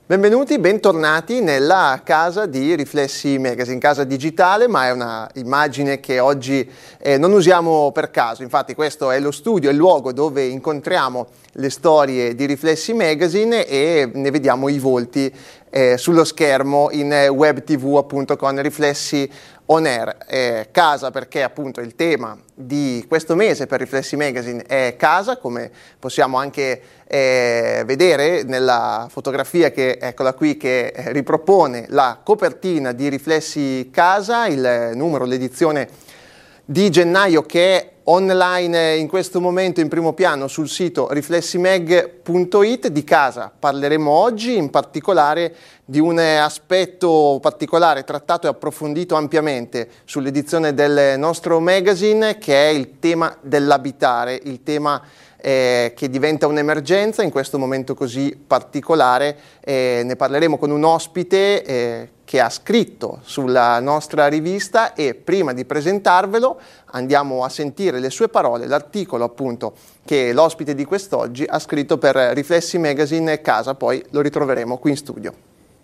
Benvenuti, bentornati nella casa di Riflessi Magazine, casa digitale, ma è una immagine che oggi non usiamo per caso. Infatti questo è lo studio, il luogo dove incontriamo le storie di Riflessi Magazine e ne vediamo i volti sullo schermo in web tv, appunto, con Riflessi On Air. Casa perché appunto il tema di questo mese per Riflessi Magazine è casa, come possiamo anche vedere nella fotografia che eccola qui, che ripropone la copertina di Riflessi Casa, il numero, l'edizione di gennaio, che è online in questo momento in primo piano sul sito riflessimag.it. Di casa parleremo oggi, in particolare di un aspetto particolare trattato e approfondito ampiamente sull'edizione del nostro magazine, che è il tema dell'abitare, il tema che diventa un'emergenza in questo momento così particolare. Ne parleremo con un ospite che ha scritto sulla nostra rivista, e prima di presentarvelo andiamo a sentire le sue parole, l'articolo appunto che l'ospite di quest'oggi ha scritto per Riflessi Magazine Casa, poi lo ritroveremo qui in studio.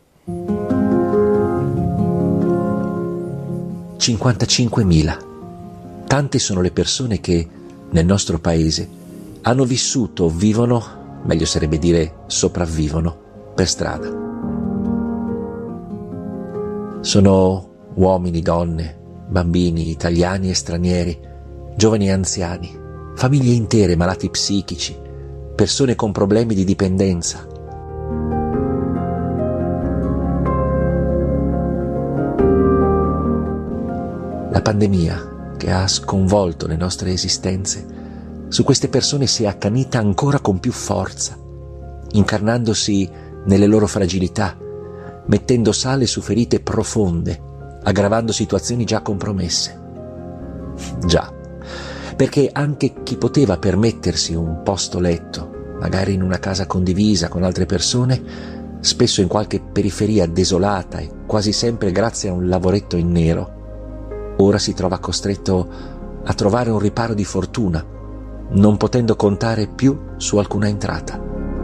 55.000. Tante sono le persone che nel nostro paese hanno vissuto o vivono, meglio sarebbe dire sopravvivono, per strada. Sono uomini, donne, bambini, italiani e stranieri, giovani e anziani, famiglie intere, malati psichici, persone con problemi di dipendenza. La pandemia, che ha sconvolto le nostre esistenze, su queste persone si è accanita ancora con più forza, incarnandosi nelle loro fragilità, mettendo sale su ferite profonde, aggravando situazioni già compromesse. Già, perché anche chi poteva permettersi un posto letto, magari in una casa condivisa con altre persone, spesso in qualche periferia desolata e quasi sempre grazie a un lavoretto in nero, ora si trova costretto a trovare un riparo di fortuna, non potendo contare più su alcuna entrata.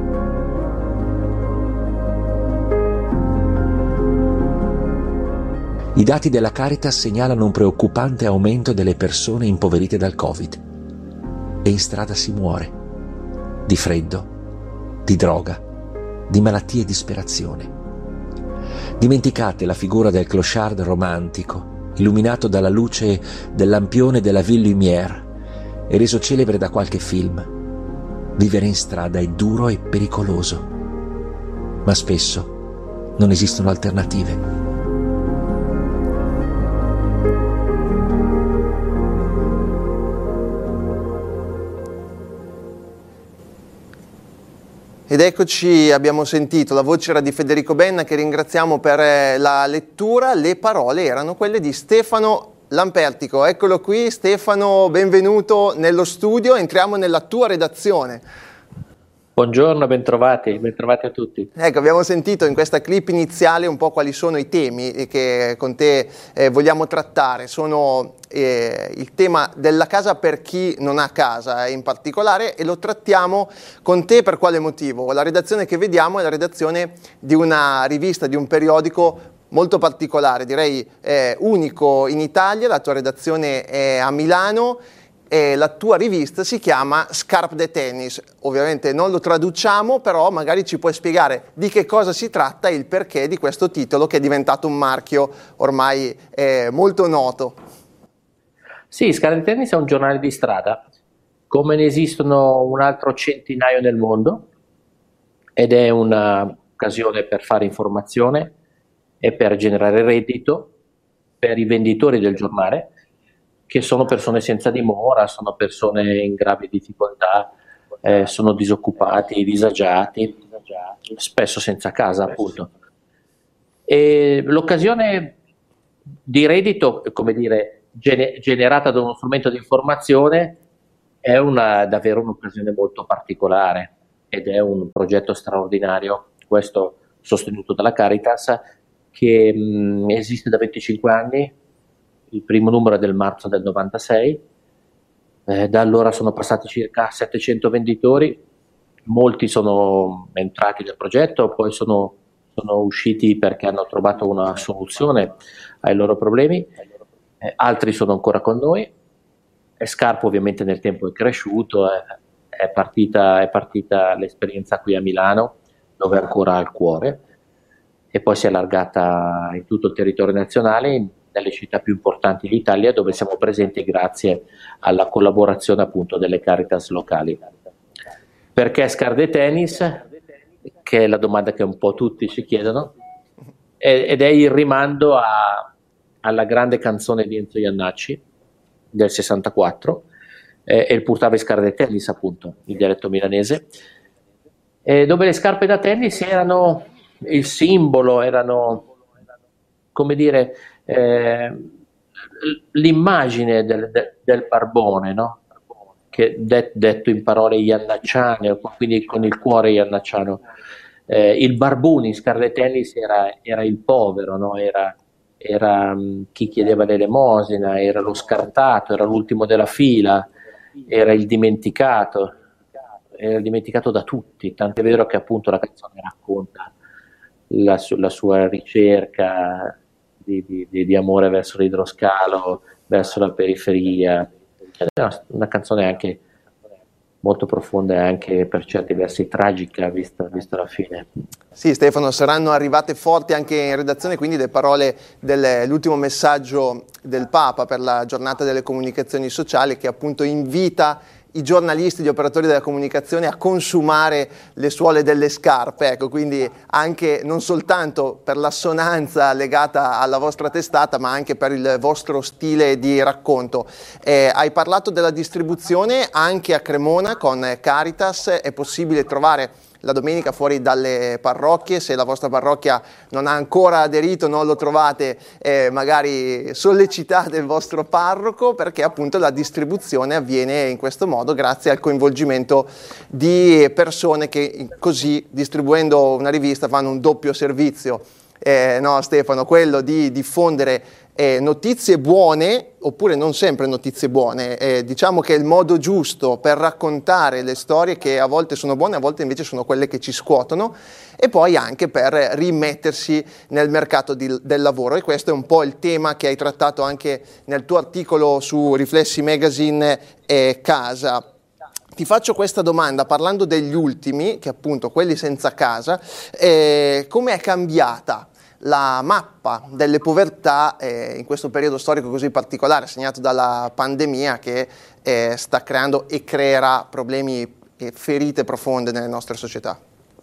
I dati della Caritas segnalano un preoccupante aumento delle persone impoverite dal Covid, e in strada si muore di freddo, di droga, di malattie e disperazione. Dimenticate la figura del clochard romantico, illuminato dalla luce del lampione della Ville Lumière e reso celebre da qualche film. Vivere in strada è duro e pericoloso, ma spesso non esistono alternative. Ed eccoci, abbiamo sentito, la voce era di Federico Benna, che ringraziamo per la lettura. Le parole erano quelle di Stefano Lampertico. Eccolo qui, Stefano, benvenuto nello studio, entriamo nella tua redazione. Buongiorno, bentrovati a tutti. Ecco, abbiamo sentito in questa clip iniziale un po' quali sono i temi che con te vogliamo trattare. Sono il tema della casa per chi non ha casa in particolare, e lo trattiamo con te per quale motivo? La redazione che vediamo è la redazione di una rivista, di un periodico molto particolare, direi unico in Italia. La tua redazione è a Milano e la tua rivista si chiama Scarpe de Tennis. Ovviamente non lo traduciamo, però magari ci puoi spiegare di che cosa si tratta e il perché di questo titolo, che è diventato un marchio ormai molto noto. Sì, Scarpe de Tennis è un giornale di strada, come ne esistono un altro centinaio nel mondo, ed è un'occasione per fare informazione e per generare reddito per i venditori del giornale, che sono persone senza dimora, sono persone in gravi difficoltà, sono disoccupati, disagiati, spesso senza casa, appunto. E l'occasione di reddito, come dire, generata da uno strumento di informazione, è davvero un'occasione molto particolare, ed è un progetto straordinario, questo sostenuto dalla Caritas, che esiste da 25 anni. Il primo numero è del marzo del 96, da allora sono passati circa 700 venditori, molti sono entrati nel progetto, poi sono sono usciti perché hanno trovato una soluzione ai loro problemi, altri sono ancora con noi. E Scarpa ovviamente nel tempo è cresciuto, è partita l'esperienza qui a Milano, dove ancora ha il cuore, e poi si è allargata in tutto il territorio nazionale, nelle città più importanti d'Italia, dove siamo presenti grazie alla collaborazione appunto delle Caritas locali. Perché Scarde Tennis? Che è la domanda che un po' tutti ci chiedono, ed è il rimando alla grande canzone di Enzo Jannacci del 64, e il Portava Scarde Tennis, appunto, il dialetto milanese, dove le scarpe da tennis erano il simbolo, erano, come dire, l'immagine del barbone, no? Che detto in parole iannacciane, quindi con il cuore iannacciano. Il barbone in scarpe tennis era il povero, no? Era chi chiedeva l'elemosina, era lo scartato, era l'ultimo della fila, era il dimenticato da tutti, tant'è vero che appunto la canzone racconta la sua ricerca di amore verso l'idroscalo, verso la periferia. È una canzone anche molto profonda e anche per certi versi tragica, vista la fine. Sì, Stefano, saranno arrivate forti anche in redazione quindi le parole dell'ultimo messaggio del Papa per la giornata delle comunicazioni sociali, che appunto invita i giornalisti, gli operatori della comunicazione a consumare le suole delle scarpe, ecco, quindi anche non soltanto per l'assonanza legata alla vostra testata, ma anche per il vostro stile di racconto. Hai parlato della distribuzione anche a Cremona con Caritas, è possibile trovare la domenica fuori dalle parrocchie. Se la vostra parrocchia non ha ancora aderito, non lo trovate, magari sollecitate il vostro parroco, perché appunto la distribuzione avviene in questo modo grazie al coinvolgimento di persone che così, distribuendo una rivista, fanno un doppio servizio. No, Stefano, quello di diffondere notizie buone, oppure non sempre notizie buone, diciamo che è il modo giusto per raccontare le storie, che a volte sono buone, a volte invece sono quelle che ci scuotono, e poi anche per rimettersi nel mercato del lavoro. E questo è un po' il tema che hai trattato anche nel tuo articolo su Riflessi Magazine Casa. Ti faccio questa domanda parlando degli ultimi, che appunto quelli senza casa, come è cambiata la mappa delle povertà in questo periodo storico così particolare, segnato dalla pandemia, che sta creando e creerà problemi e ferite profonde nelle nostre società?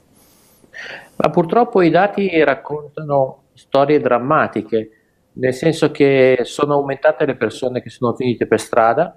Ma purtroppo i dati raccontano storie drammatiche, nel senso che sono aumentate le persone che sono finite per strada.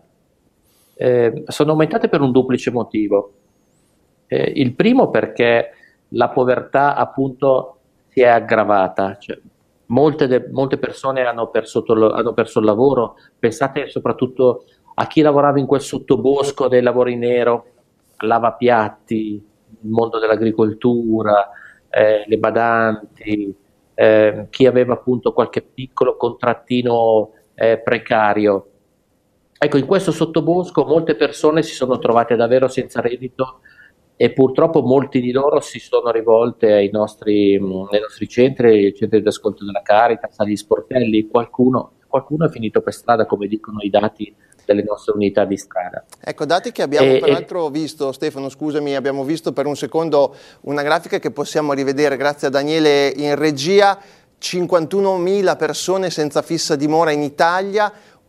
Sono aumentate per un duplice motivo. Il primo perché la povertà appunto si è aggravata, cioè, molte persone hanno perso il lavoro. Pensate soprattutto a chi lavorava in quel sottobosco dei lavori in nero, lavapiatti, il mondo dell'agricoltura, le badanti, chi aveva appunto qualche piccolo contrattino precario. Ecco, in questo sottobosco molte persone si sono trovate davvero senza reddito, e purtroppo molti di loro si sono rivolte ai nostri centri di ascolto della Caritas, agli sportelli. Qualcuno è finito per strada, come dicono i dati delle nostre unità di strada. Ecco, dati che abbiamo peraltro visto, Stefano, scusami, abbiamo visto per un secondo una grafica che possiamo rivedere grazie a Daniele in regia: 51.000 persone senza fissa dimora in Italia,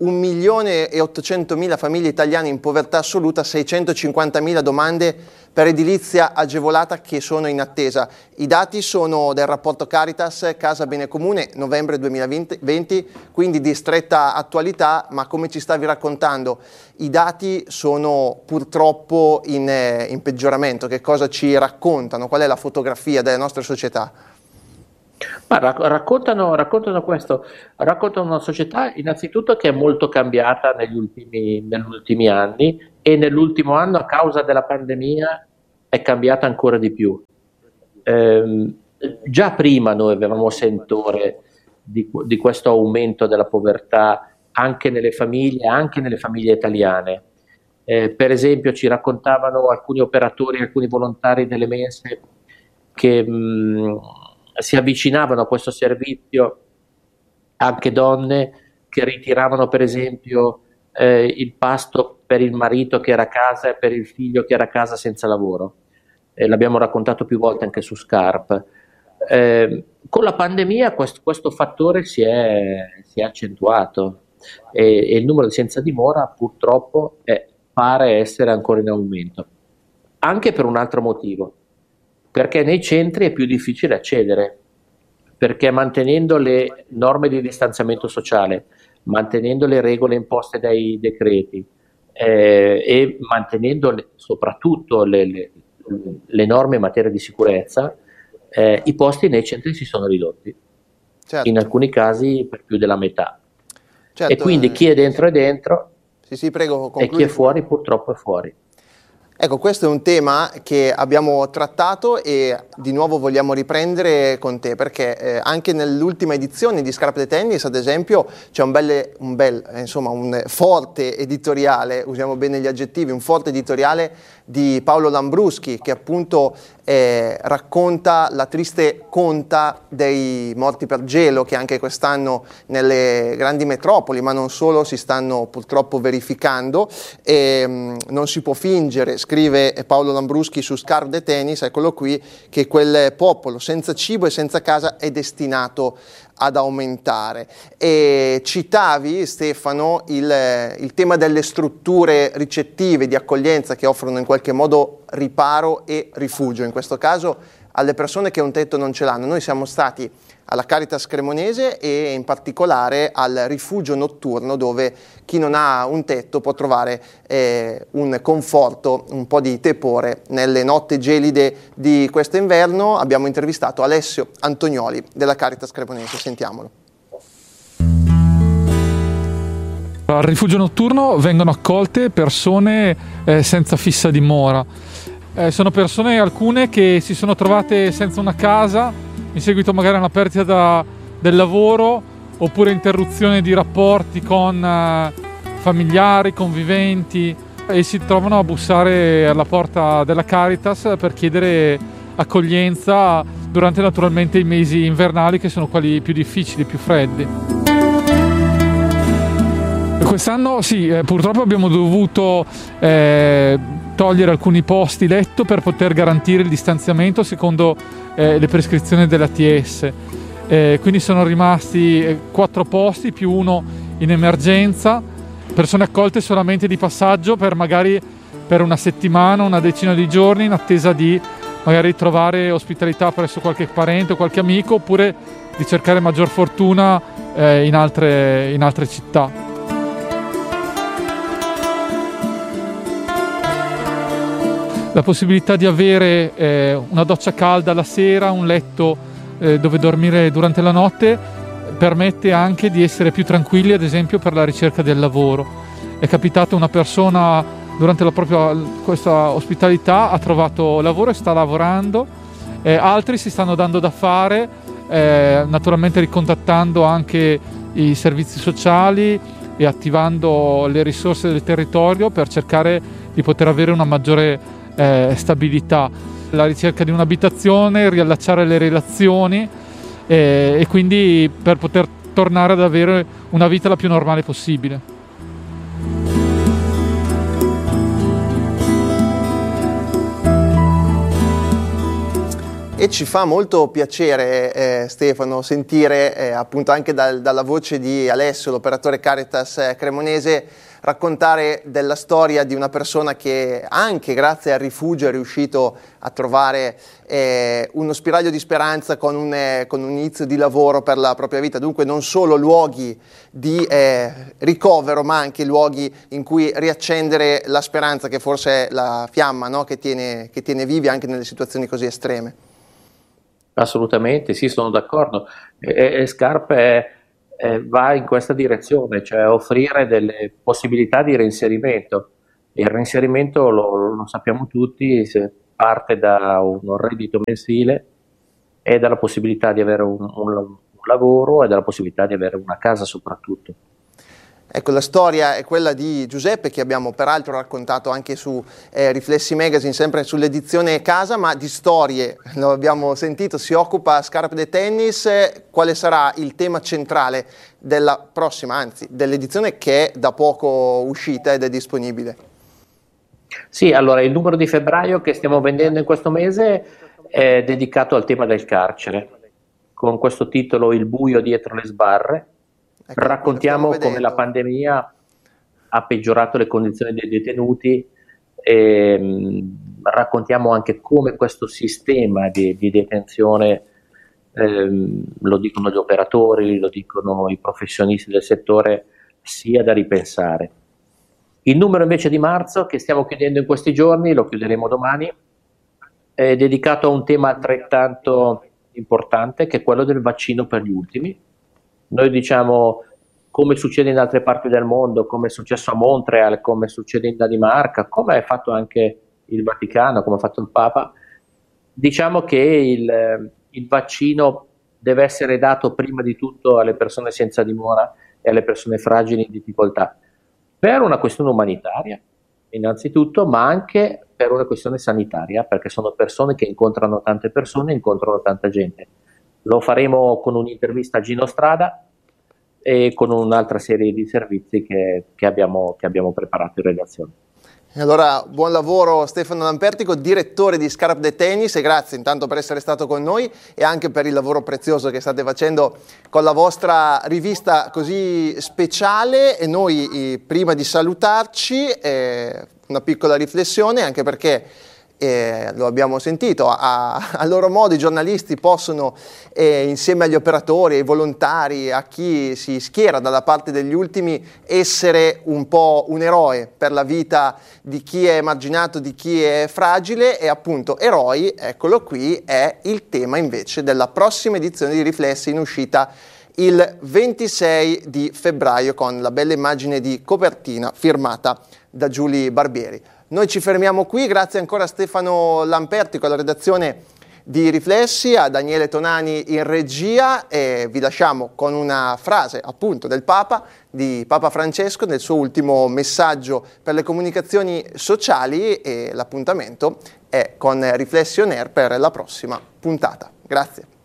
1.800.000 famiglie italiane in povertà assoluta, 650.000 domande per edilizia agevolata che sono in attesa. I dati sono del rapporto Caritas Casa Bene Comune novembre 2020, quindi di stretta attualità, ma come ci stavi raccontando i dati sono purtroppo in peggioramento. Che cosa ci raccontano? Qual è la fotografia delle nostre società? Ma raccontano questo, raccontano una società innanzitutto che è molto cambiata negli ultimi anni, e nell'ultimo anno, a causa della pandemia, è cambiata ancora di più. Già prima noi avevamo sentore di questo aumento della povertà anche nelle famiglie italiane. Per esempio ci raccontavano alcuni operatori, alcuni volontari delle mense che si avvicinavano a questo servizio anche donne che ritiravano per esempio il pasto per il marito che era a casa e per il figlio che era a casa senza lavoro. L'abbiamo raccontato più volte anche su Scarp. Con la pandemia questo fattore si è accentuato e il numero di senza dimora purtroppo pare essere ancora in aumento, anche per un altro motivo, perché nei centri è più difficile accedere, perché mantenendo le norme di distanziamento sociale, mantenendo le regole imposte dai decreti e mantenendo soprattutto le norme in materia di sicurezza, i posti nei centri si sono ridotti, certo. In alcuni casi per più della metà. Certo, e quindi chi è dentro è dentro, sì, prego, e chi è fuori purtroppo è fuori. Ecco, questo è un tema che abbiamo trattato e di nuovo vogliamo riprendere con te, perché anche nell'ultima edizione di Scarpe da Tennis, ad esempio, c'è un forte editoriale, usiamo bene gli aggettivi, un forte editoriale di Paolo Lambruschi, che appunto racconta la triste conta dei morti per gelo che anche quest'anno nelle grandi metropoli, ma non solo, si stanno purtroppo verificando. Non si può fingere, scrive Paolo Lambruschi su Scarpe da Tennis, eccolo qui, che quel popolo senza cibo e senza casa è destinato ad aumentare. E citavi, Stefano, il tema delle strutture ricettive di accoglienza che offrono in qualche modo riparo e rifugio, in questo caso alle persone che un tetto non ce l'hanno. Noi siamo stati alla Caritas Cremonese e in particolare al rifugio notturno, dove chi non ha un tetto può trovare un conforto, un po' di tepore nelle notti gelide di questo inverno. Abbiamo intervistato Alessio Antonioli della Caritas Cremonese, sentiamolo. Al rifugio notturno vengono accolte persone senza fissa dimora. Sono persone, alcune, che si sono trovate senza una casa in seguito magari a una perdita del lavoro oppure interruzione di rapporti con familiari, conviventi, e si trovano a bussare alla porta della Caritas per chiedere accoglienza durante naturalmente i mesi invernali, che sono quelli più difficili, più freddi. Quest'anno sì, purtroppo abbiamo dovuto togliere alcuni posti letto per poter garantire il distanziamento secondo le prescrizioni dell'ATS. Quindi sono rimasti 4 posti più 1 in emergenza, persone accolte solamente di passaggio per una settimana, una decina di giorni, in attesa di magari trovare ospitalità presso qualche parente o qualche amico, oppure di cercare maggior fortuna in altre città. La possibilità di avere una doccia calda la sera, un letto dove dormire durante la notte, permette anche di essere più tranquilli, ad esempio per la ricerca del lavoro. È capitata una persona durante questa ospitalità, ha trovato lavoro e sta lavorando, altri si stanno dando da fare, naturalmente ricontattando anche i servizi sociali e attivando le risorse del territorio per cercare di poter avere una maggiore stabilità, la ricerca di un'abitazione, riallacciare le relazioni e quindi per poter tornare ad avere una vita la più normale possibile. E ci fa molto piacere, Stefano, sentire appunto anche dalla voce di Alessio, l'operatore Caritas Cremonese, raccontare della storia di una persona che anche grazie al rifugio è riuscito a trovare uno spiraglio di speranza con un inizio di lavoro per la propria vita. Dunque non solo luoghi di ricovero, ma anche luoghi in cui riaccendere la speranza, che forse è la fiamma, no? che tiene vivi anche nelle situazioni così estreme. Assolutamente, sì, sono d'accordo. Scarpe va in questa direzione, cioè offrire delle possibilità di reinserimento. Il reinserimento, lo sappiamo tutti, parte da un reddito mensile e dalla possibilità di avere un lavoro e dalla possibilità di avere una casa soprattutto. Ecco, la storia è quella di Giuseppe, che abbiamo peraltro raccontato anche su Riflessi Magazine, sempre sull'edizione casa, ma di storie, lo abbiamo sentito, si occupa Scarpe de Tennis. Quale sarà il tema centrale della prossima, anzi dell'edizione che è da poco uscita ed è disponibile? Sì, allora il numero di febbraio che stiamo vendendo in questo mese è dedicato al tema del carcere, con questo titolo Il buio dietro le sbarre. Ecco, Raccontiamo come la pandemia ha peggiorato le condizioni dei detenuti e raccontiamo anche come questo sistema di detenzione, lo dicono gli operatori, lo dicono i professionisti del settore, sia da ripensare. Il numero invece di marzo, che stiamo chiudendo in questi giorni, lo chiuderemo domani, è dedicato a un tema altrettanto importante, che è quello del vaccino per gli ultimi. Noi diciamo, come succede in altre parti del mondo, come è successo a Montreal, come succede in Danimarca, come ha fatto anche il Vaticano, come ha fatto il Papa, diciamo che il vaccino deve essere dato prima di tutto alle persone senza dimora e alle persone fragili in difficoltà, per una questione umanitaria innanzitutto, ma anche per una questione sanitaria, perché sono persone che incontrano tante persone, incontrano tanta gente. Lo faremo con un'intervista a Gino Strada e con un'altra serie di servizi che abbiamo preparato in redazione. Allora, buon lavoro Stefano Lampertico, direttore di Scarpe de Tennis, e grazie intanto per essere stato con noi e anche per il lavoro prezioso che state facendo con la vostra rivista così speciale. E noi, prima di salutarci, una piccola riflessione, anche perché lo abbiamo sentito, a loro modo i giornalisti possono, insieme agli operatori, ai volontari, a chi si schiera dalla parte degli ultimi, essere un po' un eroe per la vita di chi è emarginato, di chi è fragile. E appunto eroi, eccolo qui, è il tema invece della prossima edizione di Riflessi, in uscita il 26 di febbraio, con la bella immagine di copertina firmata da Giulia Barbieri. Noi ci fermiamo qui, grazie ancora a Stefano Lampertico alla redazione di Riflessi, a Daniele Tonani in regia, e vi lasciamo con una frase appunto del Papa, di Papa Francesco, nel suo ultimo messaggio per le comunicazioni sociali, e l'appuntamento è con Riflessi On Air per la prossima puntata. Grazie.